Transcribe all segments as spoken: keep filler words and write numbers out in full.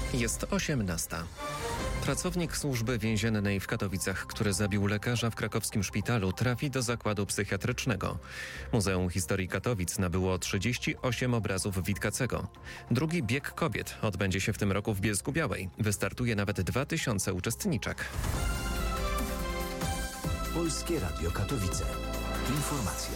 Jest osiemnasta. Pracownik służby więziennej w Katowicach, który zabił lekarza w krakowskim szpitalu, trafi do zakładu psychiatrycznego. Muzeum Historii Katowic nabyło trzydzieści osiem obrazów Witkacego. Drugi bieg kobiet odbędzie się w tym roku w Bielsku-Białej. Wystartuje nawet dwa tysiące uczestniczek. Polskie Radio Katowice. Informacje.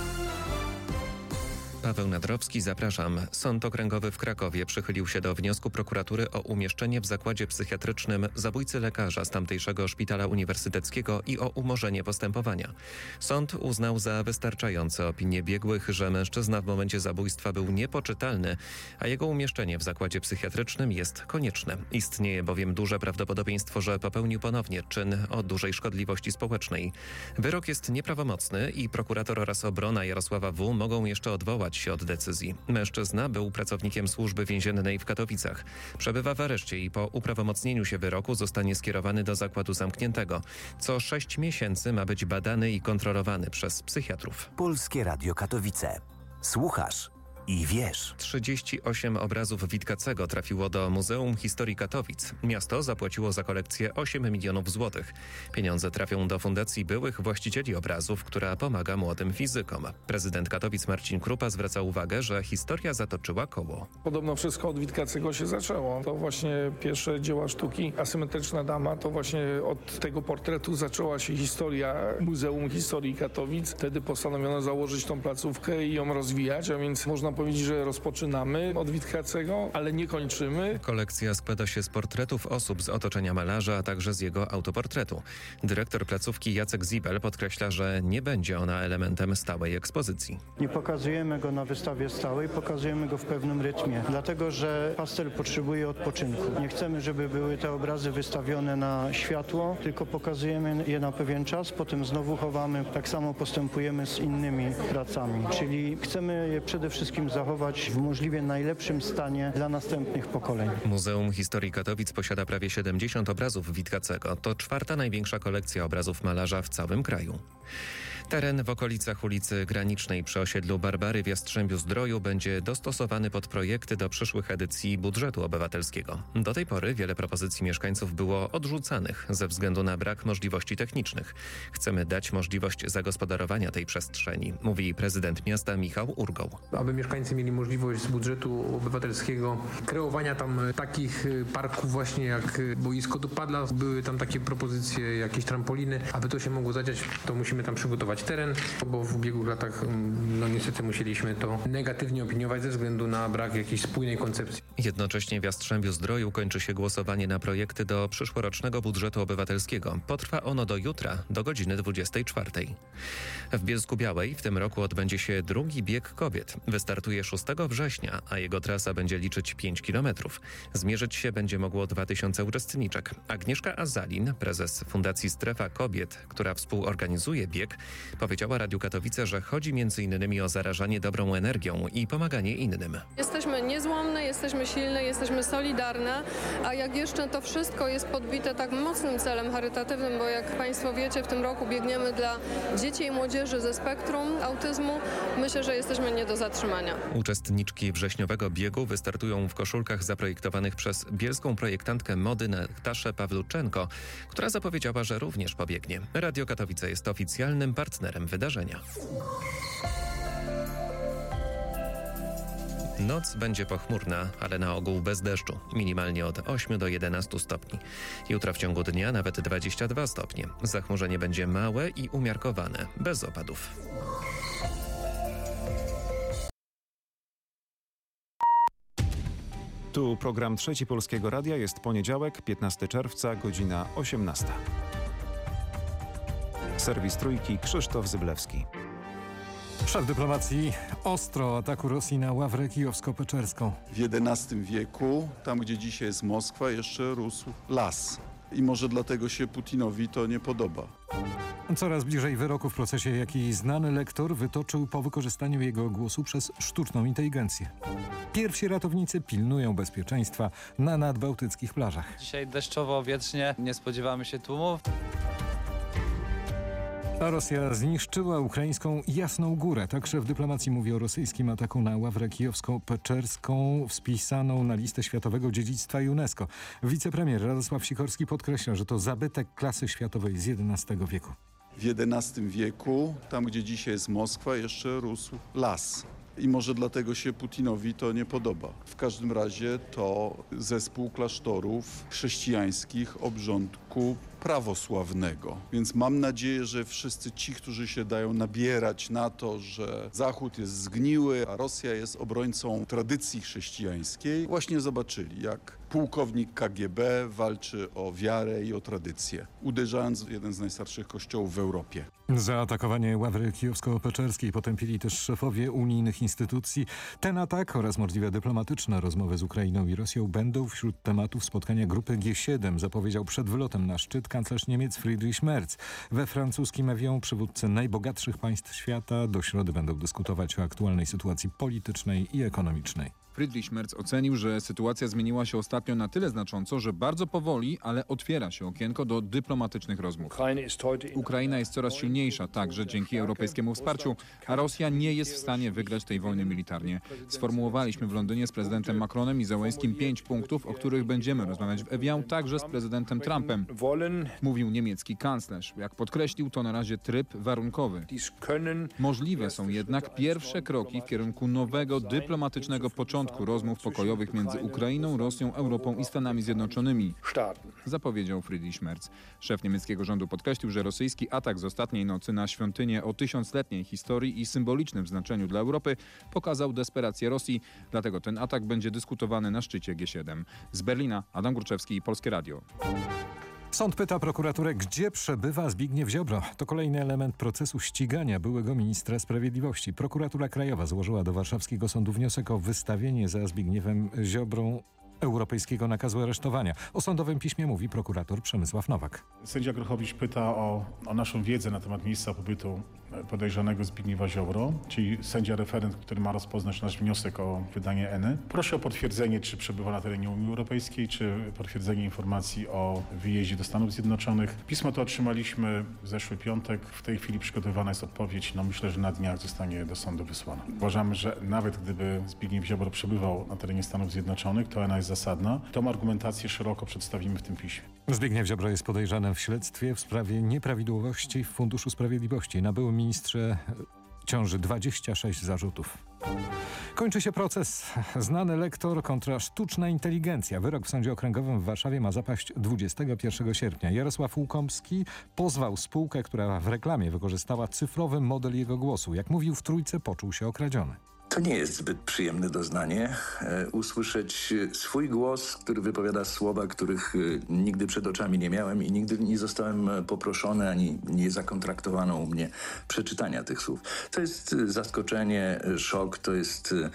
Paweł Nadrowski, zapraszam. Sąd Okręgowy w Krakowie przychylił się do wniosku prokuratury o umieszczenie w zakładzie psychiatrycznym zabójcy lekarza z tamtejszego szpitala uniwersyteckiego i o umorzenie postępowania. Sąd uznał za wystarczające opinie biegłych, że mężczyzna w momencie zabójstwa był niepoczytalny, a jego umieszczenie w zakładzie psychiatrycznym jest konieczne. Istnieje bowiem duże prawdopodobieństwo, że popełnił ponownie czyn o dużej szkodliwości społecznej. Wyrok jest nieprawomocny i prokurator oraz obrona Jarosława W. mogą jeszcze odwołać się od decyzji. Mężczyzna był pracownikiem służby więziennej w Katowicach. Przebywa w areszcie i po uprawomocnieniu się wyroku zostanie skierowany do zakładu zamkniętego. Co sześć miesięcy ma być badany i kontrolowany przez psychiatrów. Polskie Radio Katowice. Słuchasz i wiesz. trzydzieści osiem obrazów Witkacego trafiło do Muzeum Historii Katowic. Miasto zapłaciło za kolekcję osiem milionów złotych. Pieniądze trafią do Fundacji Byłych Właścicieli Obrazów, która pomaga młodym fizykom. Prezydent Katowic Marcin Krupa zwraca uwagę, że historia zatoczyła koło. Podobno wszystko od Witkacego się zaczęło. To właśnie pierwsze dzieła sztuki Asymetryczna Dama, to właśnie od tego portretu zaczęła się historia Muzeum Historii Katowic. Wtedy postanowiono założyć tą placówkę i ją rozwijać, a więc można powiedzieć, że rozpoczynamy od Witkacego, ale nie kończymy. Kolekcja składa się z portretów osób z otoczenia malarza, a także z jego autoportretu. Dyrektor placówki Jacek Zibel podkreśla, że nie będzie ona elementem stałej ekspozycji. Nie pokazujemy go na wystawie stałej, pokazujemy go w pewnym rytmie, dlatego że pastel potrzebuje odpoczynku. Nie chcemy, żeby były te obrazy wystawione na światło, tylko pokazujemy je na pewien czas, potem znowu chowamy. Tak samo postępujemy z innymi pracami, czyli chcemy je przede wszystkim zachować w możliwie najlepszym stanie dla następnych pokoleń. Muzeum Historii Katowic posiada prawie siedemdziesiąt obrazów Witkacego. To czwarta największa kolekcja obrazów malarza w całym kraju. Teren w okolicach ulicy Granicznej przy osiedlu Barbary w Jastrzębiu-Zdroju będzie dostosowany pod projekty do przyszłych edycji budżetu obywatelskiego. Do tej pory wiele propozycji mieszkańców było odrzucanych ze względu na brak możliwości technicznych. Chcemy dać możliwość zagospodarowania tej przestrzeni, mówi prezydent miasta Michał Urgoł. Aby mieszkańcy mieli możliwość z budżetu obywatelskiego kreowania tam takich parków właśnie jak boisko do padla. Były tam takie propozycje, jakieś trampoliny. Aby to się mogło zadziać, to musimy tam przygotować teren, bo w ubiegłych latach no niestety musieliśmy to negatywnie opiniować ze względu na brak jakiejś spójnej koncepcji. Jednocześnie w Jastrzębiu-Zdroju kończy się głosowanie na projekty do przyszłorocznego budżetu obywatelskiego. Potrwa ono do jutra, do godziny dwudziestej czwartej. W Bielsku-Białej w tym roku odbędzie się drugi bieg kobiet. Wystartuje szóstego września, a jego trasa będzie liczyć pięć kilometrów. Zmierzyć się będzie mogło dwa tysiące uczestniczek. Agnieszka Azalin, prezes Fundacji Strefa Kobiet, która współorganizuje bieg, powiedziała Radiu Katowice, że chodzi między innymi o zarażanie dobrą energią i pomaganie innym. Jesteśmy niezłomne, jesteśmy silne, jesteśmy solidarne, a jak jeszcze to wszystko jest podbite tak mocnym celem charytatywnym, bo jak Państwo wiecie, w tym roku biegniemy dla dzieci i młodzieży ze spektrum autyzmu, myślę, że jesteśmy nie do zatrzymania. Uczestniczki wrześniowego biegu wystartują w koszulkach zaprojektowanych przez bielską projektantkę mody Nataszę Pawluczenko, która zapowiedziała, że również pobiegnie. Radio Katowice jest oficjalnym partnerem wydarzenia. Noc będzie pochmurna, ale na ogół bez deszczu. Minimalnie od ośmiu do jedenastu stopni. Jutro w ciągu dnia nawet dwadzieścia dwa stopnie. Zachmurzenie będzie małe i umiarkowane, bez opadów. Tu program Trzeci Polskiego Radia. Jest poniedziałek, piętnastego czerwca, godzina osiemnasta. Serwis Trójki, Krzysztof Zyblewski. Szef dyplomacji ostro ataku Rosji na Ławrę kijowsko-peczerską. W jedenastym wieku, tam gdzie dzisiaj jest Moskwa, jeszcze rósł las. I może dlatego się Putinowi to nie podoba. Coraz bliżej wyroku w procesie, jaki znany lektor wytoczył po wykorzystaniu jego głosu przez sztuczną inteligencję. Pierwsi ratownicy pilnują bezpieczeństwa na nadbałtyckich plażach. Dzisiaj deszczowo, wietrznie, nie spodziewamy się tłumów. A Rosja zniszczyła ukraińską Jasną Górę. Tak szef dyplomacji mówi o rosyjskim ataku na ławrę kijowsko-peczerską wpisaną na listę światowego dziedzictwa UNESCO. Wicepremier Radosław Sikorski podkreśla, że to zabytek klasy światowej z jedenastego wieku. W jedenastym wieku, tam gdzie dzisiaj jest Moskwa, jeszcze rósł las. I może dlatego się Putinowi to nie podoba. W każdym razie to zespół klasztorów chrześcijańskich obrządku prawosławnego. Więc mam nadzieję, że wszyscy ci, którzy się dają nabierać na to, że Zachód jest zgniły, a Rosja jest obrońcą tradycji chrześcijańskiej, właśnie zobaczyli, jak pułkownik K G B walczy o wiarę i o tradycję, uderzając w jeden z najstarszych kościołów w Europie. Za atakowanie ławry kijowsko-peczerskiej potępili też szefowie unijnych instytucji. Ten atak oraz możliwe dyplomatyczne rozmowy z Ukrainą i Rosją będą wśród tematów spotkania grupy G siedem, zapowiedział przed wylotem na szczyt kanclerz Niemiec Friedrich Merz. We francuskim Evian przywódcy najbogatszych państw świata do środy będą dyskutować o aktualnej sytuacji politycznej i ekonomicznej. Friedrich Merz ocenił, że sytuacja zmieniła się ostatnio na tyle znacząco, że bardzo powoli, ale otwiera się okienko do dyplomatycznych rozmów. Ukraina jest coraz silniejsza, także dzięki europejskiemu wsparciu, a Rosja nie jest w stanie wygrać tej wojny militarnie. Sformułowaliśmy w Londynie z prezydentem Macronem i Zełenskim pięć punktów, o których będziemy rozmawiać w Evian, także z prezydentem Trumpem, mówił niemiecki kanclerz. Jak podkreślił, to na razie tryb warunkowy. Możliwe są jednak pierwsze kroki w kierunku nowego dyplomatycznego początku rozmów pokojowych między Ukrainą, Rosją, Europą i Stanami Zjednoczonymi, zapowiedział Friedrich Merz. Szef niemieckiego rządu podkreślił, że rosyjski atak z ostatniej nocy na świątynię o tysiącletniej historii i symbolicznym znaczeniu dla Europy pokazał desperację Rosji, dlatego ten atak będzie dyskutowany na szczycie G siedem. Z Berlina Adam Górczewski, Polskie Radio. Sąd pyta prokuraturę, gdzie przebywa Zbigniew Ziobro. To kolejny element procesu ścigania byłego ministra sprawiedliwości. Prokuratura Krajowa złożyła do warszawskiego sądu wniosek o wystawienie za Zbigniewem Ziobrą europejskiego nakazu aresztowania. O sądowym piśmie mówi prokurator Przemysław Nowak. Sędzia Grochowicz pyta o, o naszą wiedzę na temat miejsca pobytu podejrzanego Zbigniewa Ziobro, czyli sędzia referent, który ma rozpoznać nasz wniosek o wydanie Eny. Proszę o potwierdzenie, czy przebywa na terenie Unii Europejskiej, czy potwierdzenie informacji o wyjeździe do Stanów Zjednoczonych. Pismo to otrzymaliśmy w zeszły piątek. W tej chwili przygotowywana jest odpowiedź. No myślę, że na dniach zostanie do sądu wysłana. Uważamy, że nawet gdyby Zbigniew Ziobro przebywał na terenie Stanów Zjednoczonych, to Ena jest zasadna. Tą argumentację szeroko przedstawimy w tym piśmie. Zbigniew Ziobro jest podejrzany w śledztwie w sprawie nieprawidłowości w Funduszu Sprawiedliwości. Na byłym ministrze ciąży dwadzieścia sześć zarzutów. Kończy się proces. Znany lektor kontra sztuczna inteligencja. Wyrok w Sądzie Okręgowym w Warszawie ma zapaść dwudziestego pierwszego sierpnia. Jarosław Łukomski pozwał spółkę, która w reklamie wykorzystała cyfrowy model jego głosu. Jak mówił w Trójce, poczuł się okradziony. To nie jest zbyt przyjemne doznanie, e, usłyszeć swój głos, który wypowiada słowa, których e, nigdy przed oczami nie miałem i nigdy nie zostałem poproszony, ani nie zakontraktowano u mnie przeczytania tych słów. To jest zaskoczenie, szok, to jest e,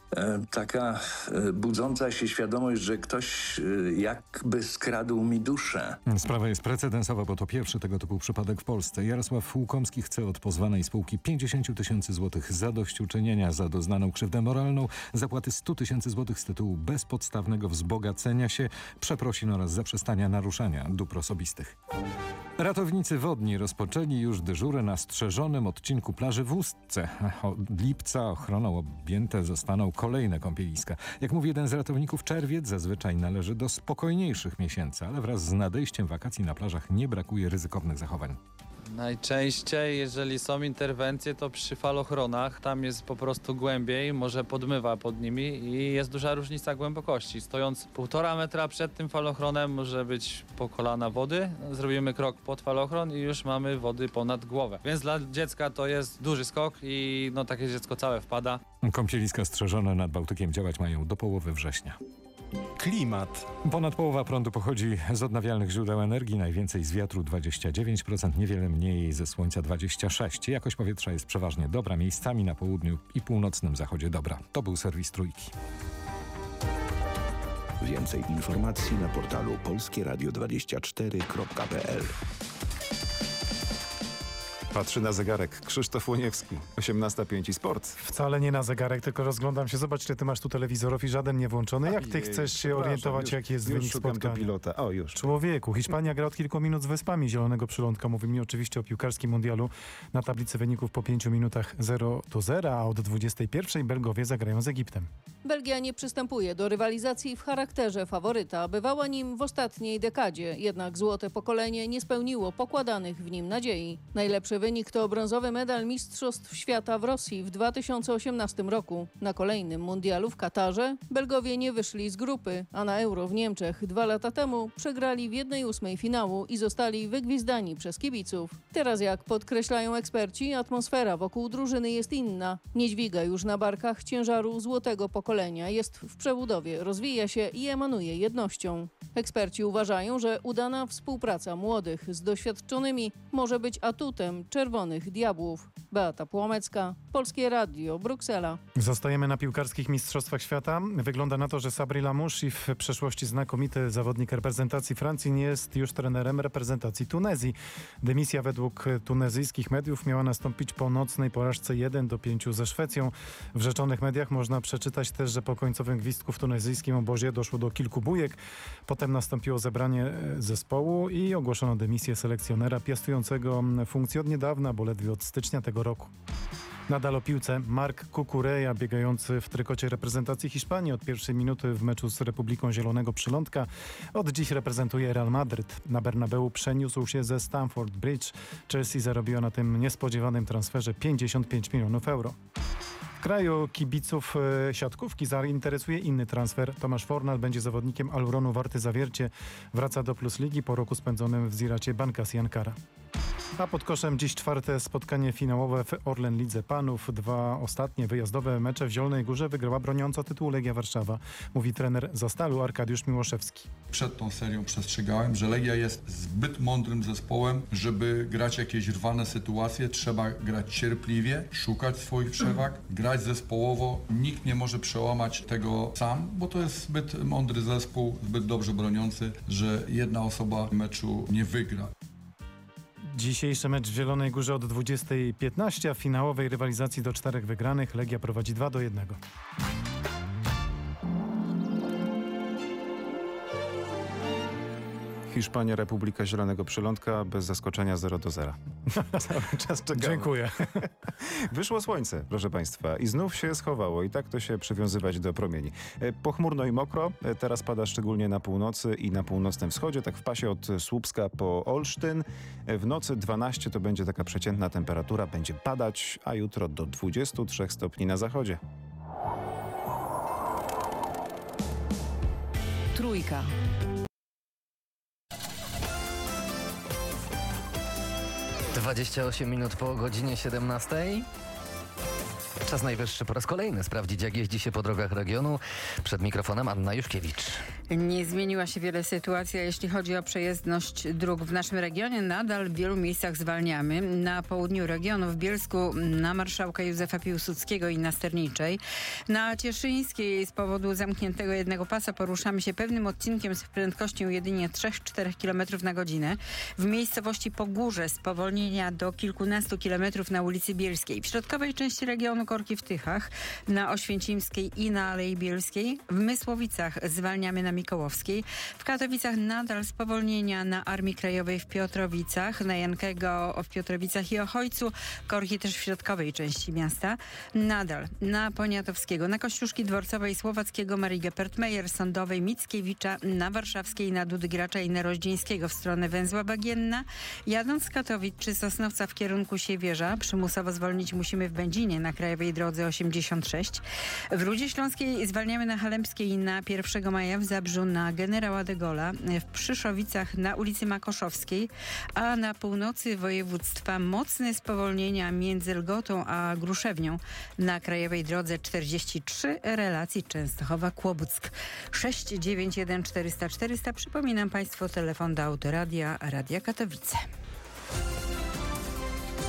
taka e, budząca się świadomość, że ktoś e, jakby skradł mi duszę. Sprawa jest precedensowa, bo to pierwszy tego typu przypadek w Polsce. Jarosław Łukomski chce od pozwanej spółki pięćdziesiąt tysięcy złotych zadośćuczynienia za doznaną krzywdę moralną, zapłaty sto tysięcy złotych z tytułu bezpodstawnego wzbogacenia się, przeprosin oraz zaprzestania naruszania dóbr osobistych. Ratownicy wodni rozpoczęli już dyżury na strzeżonym odcinku plaży w Ustce. Od lipca ochroną objęte zostaną kolejne kąpieliska. Jak mówi jeden z ratowników, czerwiec zazwyczaj należy do spokojniejszych miesięcy, ale wraz z nadejściem wakacji na plażach nie brakuje ryzykownych zachowań. Najczęściej, jeżeli są interwencje, to przy falochronach. Tam jest po prostu głębiej, może podmywa pod nimi i jest duża różnica głębokości. Stojąc półtora metra przed tym falochronem może być po kolana wody. Zrobimy krok pod falochron i już mamy wody ponad głowę. Więc dla dziecka to jest duży skok i no takie dziecko całe wpada. Kąpieliska strzeżone nad Bałtykiem działać mają do połowy września. Klimat. Ponad połowa prądu pochodzi z odnawialnych źródeł energii, najwięcej z wiatru dwadzieścia dziewięć procent, niewiele mniej ze słońca dwadzieścia sześć procent. Jakość powietrza jest przeważnie dobra, miejscami na południu i północnym zachodzie dobra. To był serwis Trójki. Więcej informacji na portalu polskieradio dwadzieścia cztery kropka p l. Patrzy na zegarek. Krzysztof Łoniewski. osiemnasta pięć i sport. Wcale nie na zegarek, tylko rozglądam się. Zobacz, ile ty masz tu telewizorów i żaden nie włączony. Jak ty Jej, chcesz się przepraszam, orientować, już, jaki jest już wynik szukam spotkania? do pilota. O, już. Człowieku, Hiszpania gra od kilku minut z Wyspami Zielonego Przylądka. Mówimy oczywiście o piłkarskim mundialu. Na tablicy wyników po pięciu minutach zero do zera, a od dwudziestej pierwszej Belgowie zagrają z Egiptem. Belgia nie przystępuje do rywalizacji w charakterze faworyta. Bywała nim w ostatniej dekadzie, jednak złote pokolenie nie spełniło pokładanych w nim nadziei. Najlepszy wynik to brązowy medal Mistrzostw Świata w Rosji w dwa tysiące osiemnastym roku. Na kolejnym mundialu w Katarze Belgowie nie wyszli z grupy, a na Euro w Niemczech dwa lata temu przegrali w jednej ósmej finału i zostali wygwizdani przez kibiców. Teraz, jak podkreślają eksperci, atmosfera wokół drużyny jest inna. Nie dźwiga już na barkach ciężaru złotego pokolenia. Jest w przebudowie, rozwija się i emanuje jednością. Eksperci uważają, że udana współpraca młodych z doświadczonymi może być atutem Czerwonych Diabłów. Beata Płomecka, Polskie Radio, Bruksela. Zostajemy na piłkarskich mistrzostwach świata. Wygląda na to, że Sabri Lamouchi, w przeszłości znakomity zawodnik reprezentacji Francji, nie jest już trenerem reprezentacji Tunezji. Dymisja według tunezyjskich mediów miała nastąpić po nocnej porażce jeden do pięciu ze Szwecją. W rzeczonych mediach można przeczytać też, że po końcowym gwizdku w tunezyjskim obozie doszło do kilku bujek. Potem nastąpiło zebranie zespołu i ogłoszono dymisję selekcjonera piastującego funkcję od niedawna, bo ledwie od stycznia tego roku. Nadal o piłce. Marc Cucurella, biegający w trykocie reprezentacji Hiszpanii od pierwszej minuty w meczu z Republiką Zielonego Przylądka, od dziś reprezentuje Real Madryt. Na Bernabeu przeniósł się ze Stamford Bridge. Chelsea zarobiła na tym niespodziewanym transferze pięćdziesiąt pięć milionów euro. W kraju kibiców e, siatkówki zainteresuje inny transfer. Tomasz Fornal będzie zawodnikiem Aluronu Warty Zawiercie. Wraca do Plus Ligi po roku spędzonym w Ziracie Bankasi Ankara. A pod koszem dziś czwarte spotkanie finałowe w Orlen Lidze Panów. Dwa ostatnie wyjazdowe mecze w Zielonej Górze wygrała broniąca tytułu Legia Warszawa. Mówi trener Zastalu Arkadiusz Miłoszewski. Przed tą serią przestrzegałem, że Legia jest zbyt mądrym zespołem, żeby grać jakieś rwane sytuacje. Trzeba grać cierpliwie, szukać swoich przewag, grać zespołowo. Nikt nie może przełamać tego sam, bo to jest zbyt mądry zespół, zbyt dobrze broniący, że jedna osoba meczu nie wygra. Dzisiejszy mecz w Zielonej Górze od dwudziestej piętnaście, a w finałowej rywalizacji do czterech wygranych Legia prowadzi dwa do jednego. Hiszpania, Republika Zielonego Przylądka, bez zaskoczenia zero do zera. Cały czas czekamy. Dziękuję. Wyszło słońce, proszę Państwa, i znów się schowało i tak to się przywiązywać do promieni. Pochmurno i mokro, teraz pada szczególnie na północy i na północnym wschodzie, tak w pasie od Słupska po Olsztyn. W nocy dwanaście to będzie taka przeciętna temperatura, będzie padać, a jutro do dwudziestu trzech stopni na zachodzie. Trójka. dwadzieścia osiem minut po godzinie siedemnastej. Czas najwyższy po raz kolejny sprawdzić, jak jeździ się po drogach regionu. Przed mikrofonem Anna Juszkiewicz. Nie zmieniła się wiele sytuacja, jeśli chodzi o przejezdność dróg w naszym regionie. Nadal w wielu miejscach zwalniamy. Na południu regionu, w Bielsku, na Marszałka Józefa Piłsudskiego i na Sterniczej. Na Cieszyńskiej z powodu zamkniętego jednego pasa poruszamy się pewnym odcinkiem z prędkością jedynie trzy do czterech kilometrów na godzinę. W miejscowości Pogórze spowolnienia do kilkunastu kilometrów na ulicy Bielskiej. W środkowej części regionu korki w Tychach, na Oświęcimskiej i na Alei Bielskiej. W Mysłowicach zwalniamy na Mikołowskiej. W Katowicach nadal spowolnienia na Armii Krajowej w Piotrowicach, na Jankego w Piotrowicach i Ochojcu. Korki też w środkowej części miasta. Nadal na Poniatowskiego, na Kościuszki Dworcowej, Słowackiego, Marii Gepertmeyer, Sądowej, Mickiewicza, na Warszawskiej, na Dudy Gracza i na Roździńskiego w stronę Węzła Bagienna. Jadąc z Katowic czy Sosnowca w kierunku Siewierza, przymusowo zwolnić musimy w Będzinie na Krajowej Drodze osiemdziesiąt sześć. W Rudzie Śląskiej zwalniamy na Halemskiej na pierwszego maja, w Zabrzu na Generała de Gaulle'a, w Przyszowicach na ulicy Makoszowskiej, a na północy województwa mocne spowolnienia między Lgotą a Gruszewnią na Krajowej Drodze czterdzieści trzy, relacji Częstochowa-Kłobuck. sześć dziewięć jeden czterysta czterysta. Przypominam Państwu telefon do Autoradia, Radia Katowice.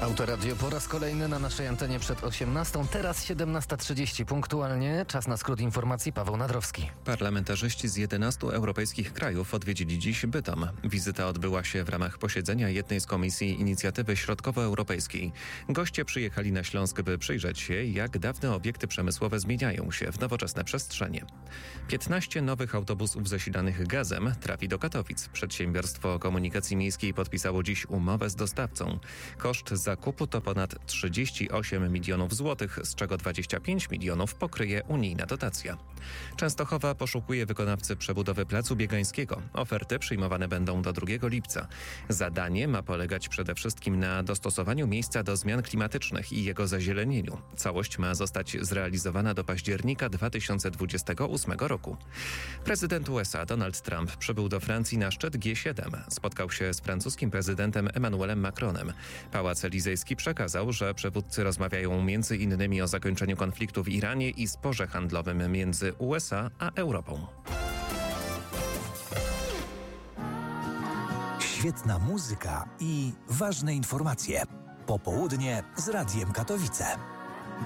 Autoradio po raz kolejny na naszej antenie przed osiemnastą, teraz siedemnasta trzydzieści punktualnie. Czas na skrót informacji, Paweł Nadrowski. Parlamentarzyści z jedenastu europejskich krajów odwiedzili dziś Bytom. Wizyta odbyła się w ramach posiedzenia jednej z komisji inicjatywy środkowoeuropejskiej. Goście przyjechali na Śląsk, by przyjrzeć się, jak dawne obiekty przemysłowe zmieniają się w nowoczesne przestrzenie. piętnaście nowych autobusów zasilanych gazem trafi do Katowic. Przedsiębiorstwo komunikacji miejskiej podpisało dziś umowę z dostawcą. Koszt zakupu to ponad trzydzieści osiem milionów złotych, z czego dwadzieścia pięć milionów pokryje unijna dotacja. Częstochowa poszukuje wykonawcy przebudowy Placu Biegańskiego. Oferty przyjmowane będą do drugiego lipca. Zadanie ma polegać przede wszystkim na dostosowaniu miejsca do zmian klimatycznych i jego zazielenieniu. Całość ma zostać zrealizowana do października dwa tysiące dwudziestego ósmego roku. Prezydent U S A Donald Trump przybył do Francji na szczyt G siedem. Spotkał się z francuskim prezydentem Emmanuelem Macronem. Pałac Elizejski przekazał, że przywódcy rozmawiają między innymi o zakończeniu konfliktu w Iranie i sporze handlowym między U S A a Europą. Świetna muzyka i ważne informacje. Popołudnie z Radiem Katowice.